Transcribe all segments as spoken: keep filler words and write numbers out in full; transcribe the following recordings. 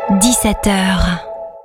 dix-sept heures.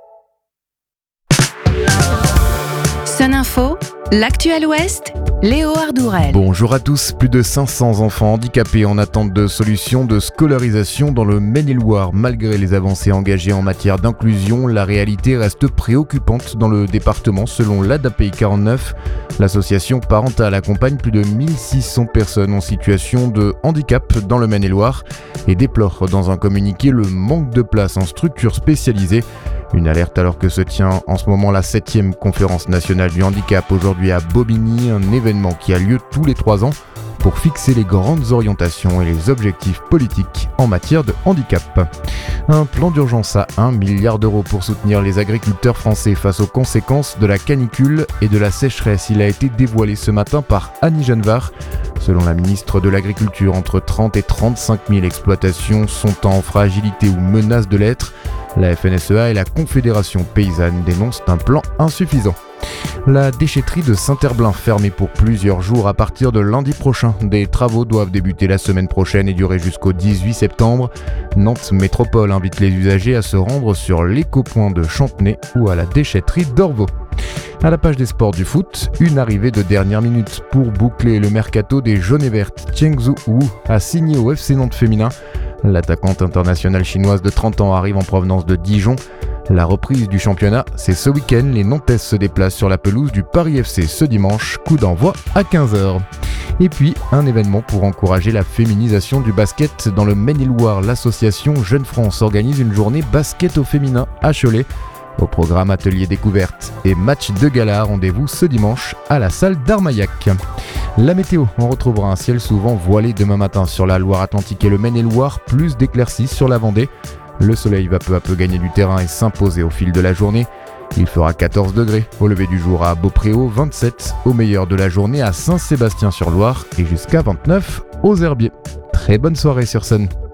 Sun Info, l'actuel Ouest, Léo Ardourel. Bonjour à tous. Plus de cinq cents enfants handicapés en attente de solutions de scolarisation dans le Maine-et-Loire. Malgré les avancées engagées en matière d'inclusion, la réalité reste préoccupante dans le département selon l'A D A P I quarante-neuf. L'association parentale accompagne plus de mille six cents personnes en situation de handicap dans le Maine-et-Loire et déplore dans un communiqué le manque de place en structures spécialisées. Une alerte alors que se tient en ce moment la septième conférence nationale du handicap aujourd'hui à Bobigny, un événement qui a lieu tous les trois ans pour fixer les grandes orientations et les objectifs politiques en matière de handicap. Un plan d'urgence à un milliard d'euros pour soutenir les agriculteurs français face aux conséquences de la canicule et de la sécheresse. Il a été dévoilé ce matin par Annie Genevard. Selon la ministre de l'Agriculture, entre trente et trente-cinq mille exploitations sont en fragilité ou menacent de l'être. La F N S E A et la Confédération paysanne dénoncent un plan insuffisant. La déchetterie de Saint-Herblain fermée pour plusieurs jours à partir de lundi prochain. Des travaux doivent débuter la semaine prochaine et durer jusqu'au dix-huit septembre. Nantes Métropole invite les usagers à se rendre sur l'éco-point de Chantenay ou à la déchetterie d'Orvaux. À la page des sports du foot, une arrivée de dernière minute pour boucler le mercato des jaunes et vertes. Chengzu Wu a signé au F C Nantes féminin. L'attaquante internationale chinoise de trente ans arrive en provenance de Dijon. La reprise du championnat, c'est ce week-end. Les Nantaises se déplacent sur la pelouse du Paris F C ce dimanche. Coup d'envoi à quinze heures. Et puis, un événement pour encourager la féminisation du basket dans le Maine-et-Loire. L'association Jeune France organise une journée basket au féminin à Cholet. Au programme atelier découverte et match de gala, rendez-vous ce dimanche à la salle d'Armaillac. La météo, on retrouvera un ciel souvent voilé demain matin sur la Loire-Atlantique et le Maine-et-Loire, plus d'éclaircies sur la Vendée. Le soleil va peu à peu gagner du terrain et s'imposer au fil de la journée. Il fera quatorze degrés au lever du jour à Beaupréau, vingt-sept au meilleur de la journée à Saint-Sébastien-sur-Loire et jusqu'à vingt-neuf aux Herbiers. Très bonne soirée sur Sun.